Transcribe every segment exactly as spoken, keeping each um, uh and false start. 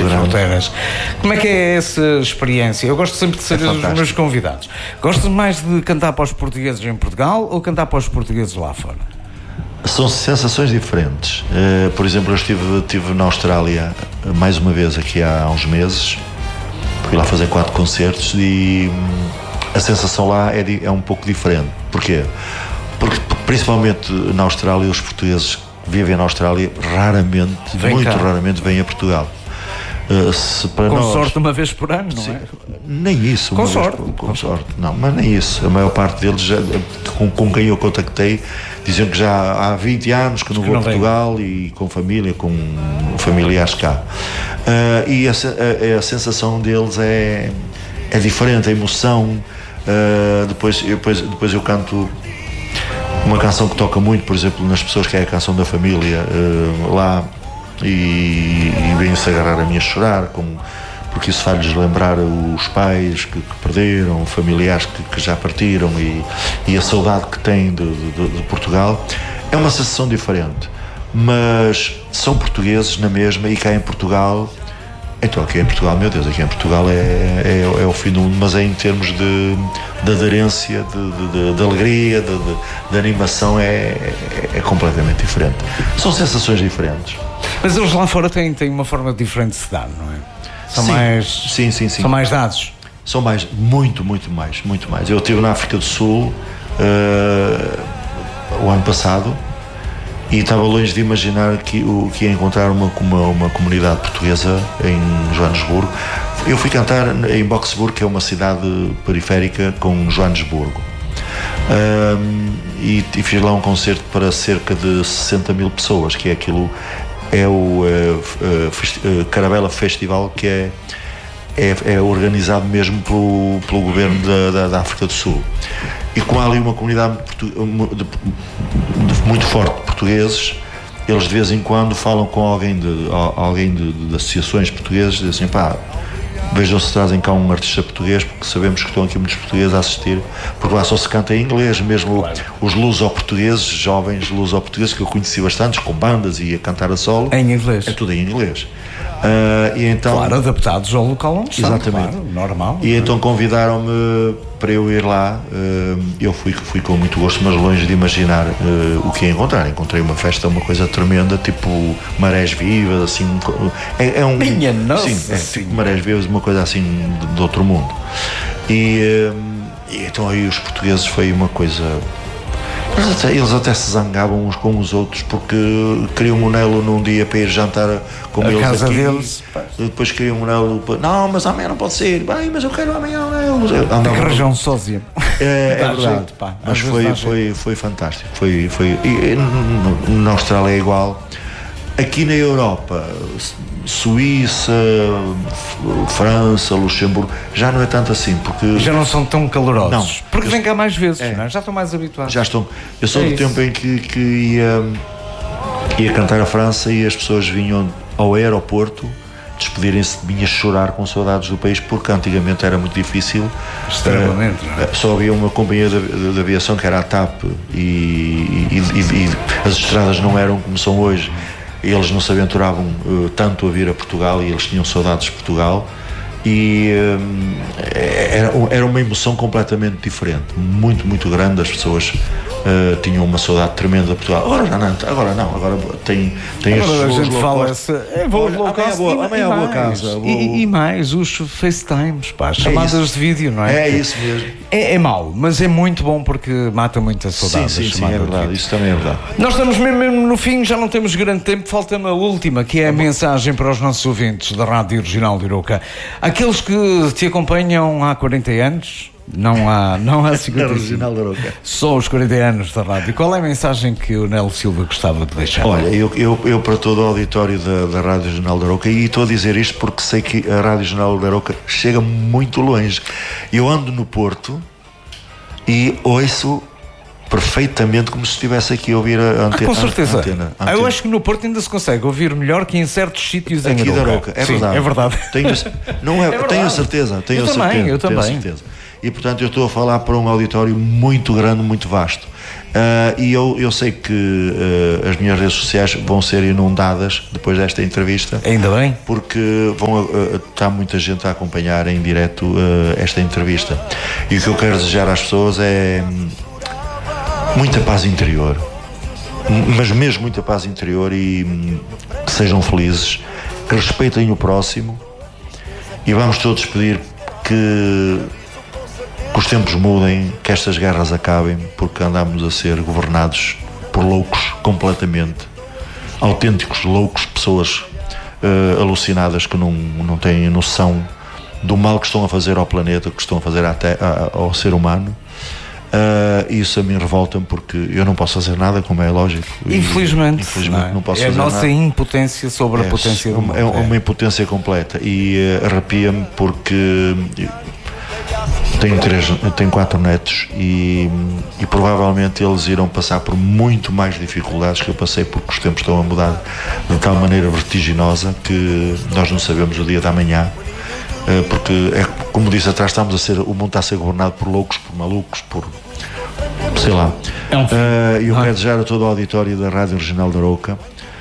fronteiras. Como é que é essa experiência? Eu gosto sempre de saber é os meus convidados. Gostas mais de cantar para os portugueses em Portugal ou cantar para os portugueses lá fora? São sensações diferentes. Uh, por exemplo, eu estive, estive na Austrália mais uma vez aqui há uns meses. Fui lá fazer quatro concertos e hum, a sensação lá é, é um pouco diferente. Porquê? Porque principalmente na Austrália, os portugueses que vivem na Austrália raramente, Vem muito cá. raramente vêm a Portugal. Uh, se para com nós, sorte uma vez por ano, não sim, é? Nem isso. Com sorte. Vez, com, com sorte, não, mas nem isso. A maior parte deles, já, com, com quem eu contactei, diziam que já há vinte anos que não vou a Portugal vem. E com família, com familiares cá. Uh, e a, a, a sensação deles é, é diferente, a emoção. Uh, depois, eu, depois, depois eu canto uma canção que toca muito, por exemplo, nas pessoas, que é a canção da família, uh, lá. E, e vêm-se agarrar a mim a chorar, como, porque isso faz-lhes lembrar os pais que, que perderam, familiares que, que já partiram e, e a saudade que têm de, de, de Portugal. É uma sensação diferente, mas são portugueses na mesma, e cá em Portugal, então aqui em Portugal, meu Deus, aqui em Portugal é, é, é o fim do mundo, mas é em termos de, de aderência, de, de, de alegria, de, de, de animação, é, é, é completamente diferente. São sensações diferentes. Mas eles lá fora têm, têm uma forma diferente de se dar, não é? São sim, mais. Sim, sim, sim. São mais dados. São mais, muito, muito mais, muito mais. Eu estive na África do Sul uh, o ano passado e estava longe de imaginar que, o, que ia encontrar uma, uma, uma comunidade portuguesa em Joanesburgo. Eu fui cantar em Boksburg, que é uma cidade periférica com Joanesburgo. Um, e, e fiz lá um concerto para cerca de sessenta mil pessoas, que é aquilo. É o uh, uh, festi- uh, Caravela Festival, que é, é, é organizado mesmo pelo, pelo governo da, da, da África do Sul. E como há ali uma comunidade portu- de, de, muito forte de portugueses, eles de vez em quando falam com alguém de, alguém de, de associações portuguesas, dizem assim, pá, vejam se trazem cá um artista português, porque sabemos que estão aqui muitos portugueses a assistir, porque lá só se canta em inglês, mesmo claro. Os luso-portugueses, jovens luso-portugueses, que eu conheci bastantes, com bandas e a cantar a solo. Em inglês. É tudo em inglês. Uh, e então, claro, adaptados ao local onde estão. Exatamente. Claro, normal. E então convidaram-me para eu ir lá. Uh, eu fui, fui com muito gosto, mas longe de imaginar uh, o que ia encontrar. Encontrei uma festa, uma coisa tremenda, tipo marés vivas, assim. É, é um. Minha nossa! Sim, é, tipo marés vivas, uma coisa assim de, de outro mundo. E, uh, e então aí os portugueses foi uma coisa. Eles até, eles até se zangavam uns com os outros porque queriam o Nelo num dia para ir jantar com a eles casa aqui. Deles. Depois queriam o Nelo para... Não, mas amanhã não pode ser. Bem, mas eu quero amanhã o Nelo. Tem que arranjar um sósia. É, é verdade. Jeito, pá. Mas foi, foi, foi fantástico. Foi, foi... E, e, na Austrália é igual. Aqui na Europa, Suíça, França, Luxemburgo, já não é tanto assim, porque... Já não são tão calorosos. Não. Porque eu... vêm cá mais vezes, é. não é? Já estão mais habituados. Já estão. Eu sou é do isso. tempo em que, que ia, ia cantar a França e as pessoas vinham ao aeroporto despedirem-se de mim a chorar com saudades do país, porque antigamente era muito difícil. Extremamente, uh, não é? Só havia uma companhia de, de, de aviação que era a TAP e, e, e, e as estradas não eram como são hoje. Eles não se aventuravam uh, tanto a vir a Portugal e eles tinham saudades de Portugal e uh, era, era uma emoção completamente diferente, muito, muito grande. As pessoas uh, tinham uma saudade tremenda de Portugal. Agora já não, agora não, agora tem, tem agora as a gente fala cost... é, vou low cost boa, amanhã a boa casa vou... e, e mais os FaceTimes, pá, chamadas é de vídeo, não é? É isso mesmo. É, é mau, mas é muito bom porque mata muita saudade. Sim, sim, sim, é verdade, isso também é verdade. Nós estamos mesmo, mesmo no fim, já não temos grande tempo, falta-me a última, que é a mensagem para os nossos ouvintes da Rádio Regional de Arouca. Aqueles que te acompanham há quarenta anos, não há, não há cinquenta e cinco, só os quarenta anos da rádio. Qual é a mensagem que o Nelo Silva gostava de deixar? Olha, eu, eu, eu para todo o auditório da, da Rádio Regional de Arouca, e estou a dizer isto porque sei que a Rádio Regional de Arouca chega muito longe. Eu ando no Porto e ouço perfeitamente como se estivesse aqui a ouvir a, ante- ah, com certeza. a antena. A ah, eu acho que no Porto ainda se consegue ouvir melhor que em certos sítios aqui em da Arouca. É Sim, verdade. É verdade. Tenho, não é, é verdade. tenho a certeza. Tenho eu a também, certeza, eu tenho também. A certeza. e portanto eu estou a falar para um auditório muito grande, muito vasto. Uh, e eu, eu sei que uh, as minhas redes sociais vão ser inundadas depois desta entrevista. Ainda bem. Porque vão, uh, está muita gente a acompanhar em direto uh, esta entrevista. E o que eu quero desejar às pessoas é hum, muita paz interior. Mas mesmo muita paz interior e hum, que sejam felizes, que respeitem o próximo, e vamos todos pedir que que os tempos mudem, que estas guerras acabem, porque andamos a ser governados por loucos completamente, autênticos loucos, pessoas uh, alucinadas que não, não têm noção do mal que estão a fazer ao planeta, que estão a fazer até ao ser humano. Uh, isso a mim revolta-me, porque eu não posso fazer nada, como é lógico. Infelizmente, e, infelizmente não é? não posso é fazer a nossa nada. impotência sobre é, a potência do mundo. É uma é. impotência completa, e uh, arrepia-me porque tenho três, tenho quatro netos e, e provavelmente eles irão passar por muito mais dificuldades que eu passei, porque os tempos estão a mudar de tal maneira vertiginosa que nós não sabemos o dia da manhã, porque é como disse atrás, estamos a ser, o mundo está a ser governado por loucos, por malucos, por sei lá. É um uh, eu quero desejar a todo o auditório da Rádio Regional da Arouca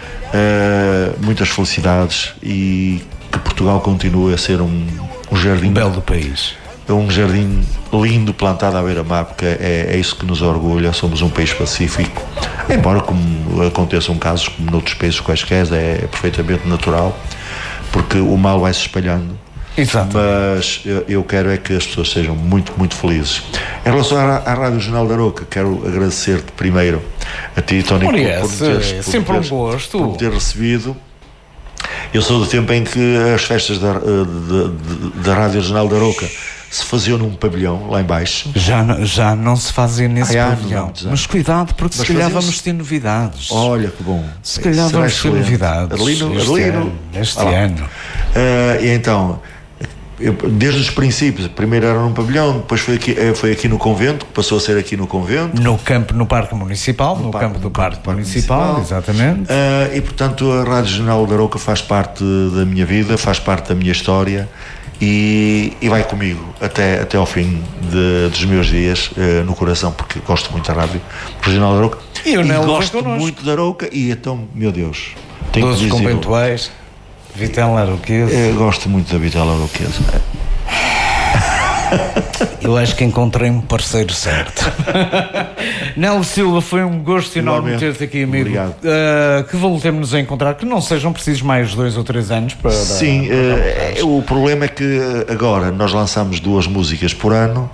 uh, muitas felicidades, e que Portugal continue a ser um, um jardim belo do país. É um jardim lindo plantado à beira-mar, porque é, é isso que nos orgulha. Somos um país pacífico, embora como aconteçam casos como noutros países quaisquer, é, é perfeitamente natural, porque o mal vai se espalhando. Exato. Mas eu, eu quero é que as pessoas sejam muito, muito felizes. Em relação à, à Rádio Regional da Arouca, quero agradecer-te primeiro a ti, Tony, por, yes, por, teres, é por, sempre teres, um gosto. por me ter recebido. Eu sou do tempo em que as festas da, da, da Rádio Regional da Arouca se faziam num pavilhão lá em baixo. Já, já não se fazia nesse Ai, pavilhão. Não, mas cuidado, porque mas se calhar fazia-se... vamos ter novidades. Olha que bom. Se calhar Será vamos ter excelente. novidades Adelino, este Adelino. ano. Este ah, ano. Uh, e então, eu, desde os princípios, primeiro era num pavilhão, depois foi aqui, foi aqui no convento, passou a ser aqui no convento. No campo, no Parque Municipal, no, no parque, campo do Parque, parque Municipal, municipal, exatamente. Uh, e portanto a Rádio Regional da Arouca faz parte da minha vida, faz parte da minha história. E, e vai comigo até, até ao fim de, dos meus dias uh, no coração, porque gosto muito da Rádio Regional da Arouca e, eu e não gosto muito da Arouca, e então, meu Deus, tenho que dizer, conventuais, Vitela Arouquesa. Eu gosto muito da Vitela Arouquesa. Eu acho que encontrei um parceiro certo. Nelo Silva, foi um gosto enorme ter-te aqui, amigo. Obrigado. Uh, que voltemos a encontrar, que não sejam precisos mais dois ou três anos para... Sim, para uh, o problema é que agora nós lançamos duas músicas por ano,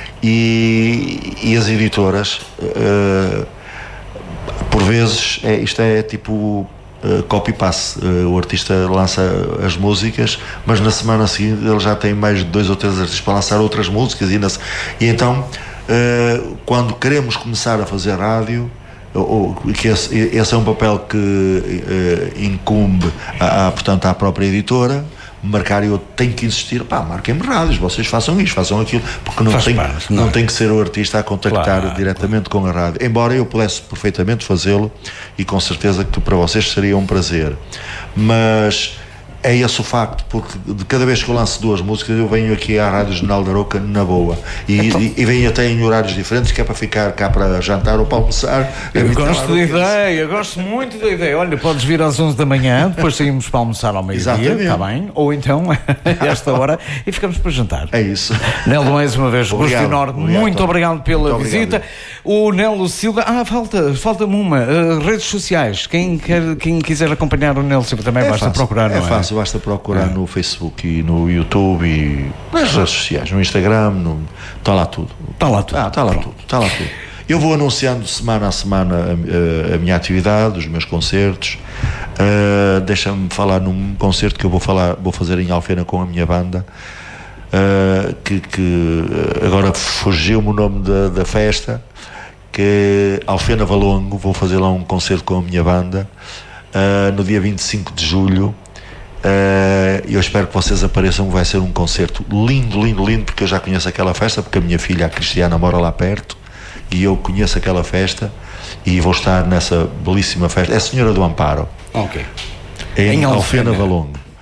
e, e as editoras uh, por vezes é, isto é tipo Uh, copy-paste, uh, o artista lança as músicas, mas na semana seguinte ele já tem mais de dois ou três artistas para lançar outras músicas, e, na, e então uh, quando queremos começar a fazer rádio, ou, que esse, esse é um papel que uh, incumbe a, a, portanto, à própria editora marcar, e eu tenho que insistir, pá, marquem-me rádios, vocês façam isto, façam aquilo, porque não, tem, parte, não, não tem que ser o artista a contactar claro, diretamente claro. com a rádio, embora eu pudesse perfeitamente fazê-lo, e com certeza que para vocês seria um prazer, mas é esse o facto, porque de cada vez que eu lanço duas músicas eu venho aqui à Rádio Regional da Arouca na boa, e, então, e, e venho até em horários diferentes, que é para ficar cá para jantar ou para almoçar. Eu gosto da ideia, eu gosto muito da ideia. Olha, podes vir às onze da manhã, depois saímos para almoçar ao meio-dia, está bem? Ou então a esta hora, e ficamos para jantar. É isso. Nelo, mais uma vez, gosto enorme, obrigado, muito Tom. obrigado pela muito visita. Obrigado. O Nelo Silva, ah, falta, falta-me uma, uh, redes sociais, quem, quer, quem quiser acompanhar o Nelo Silva também é basta fácil, procurar, não é? É fácil, basta procurar é. no Facebook e no YouTube e nas redes sociais, no Instagram, no... está lá tudo. Está lá tudo. Ah, está lá tudo, está lá tudo. Eu vou anunciando semana a semana a, a, a minha atividade, os meus concertos. Uh, deixa-me falar num concerto que eu vou, falar, vou fazer em Alfena com a minha banda, uh, que, que agora fugiu-me o nome da, da festa, que é Alfena Valongo. Vou fazer lá um concerto com a minha banda uh, no dia vinte e cinco de julho. Uh, eu espero que vocês apareçam. Vai ser um concerto lindo, lindo, lindo, porque eu já conheço aquela festa, porque a minha filha, a Cristiana, mora lá perto, e eu conheço aquela festa, e vou estar nessa belíssima festa. É a Senhora do Amparo, ok, em, em Alfena Valongo.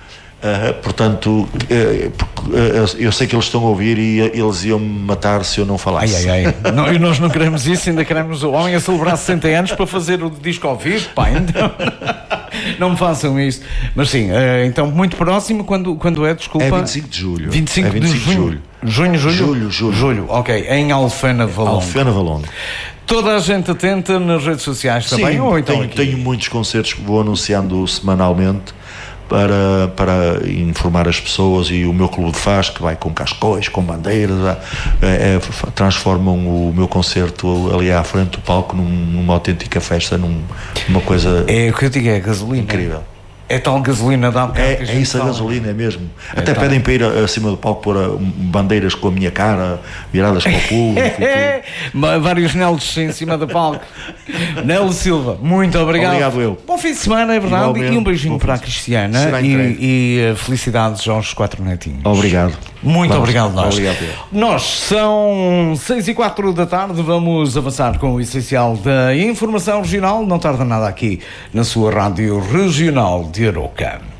Uh, portanto, uh, uh, eu sei que eles estão a ouvir e uh, eles iam me matar se eu não falasse. Ai, ai, ai. Não, e nós não queremos isso, ainda queremos o homem a celebrar sessenta anos para fazer o disco ao vivo, pá, então não me façam isto. Mas sim, uh, então muito próximo, quando, quando é, desculpa? É vinte e cinco de julho. vinte e cinco, é vinte e cinco de junho. julho. Junho, julho? Julho, julho. Julho, ok, em Alfena Valongo. Alfena Valongo. Toda a gente atenta nas redes sociais também? Sim, ou então tenho, tenho muitos concertos que vou anunciando semanalmente para, para informar as pessoas, e o meu clube de faz, que vai com cascóis, com bandeiras, é, é, transformam o meu concerto ali à frente do palco num, numa autêntica festa, num, numa coisa é o que eu digo, é gasolina. Incrível. É tal gasolina da É, é isso, a gasolina, é mesmo. É Até tal. Pedem para ir acima do palco pôr uh, bandeiras com a minha cara viradas para o público. Vários Nelos em cima do palco. Nelo Silva, muito obrigado. Obrigado eu. Bom fim de semana, é verdade. Igualmente. E um beijinho para a Cristiana e, e uh, felicidades aos quatro netinhos. Obrigado. Muito vamos, obrigado, nós. Obrigado. Nós, são seis e quatro da tarde, vamos avançar com o essencial da informação regional. Não tarda nada aqui na sua rádio regional de Arouca.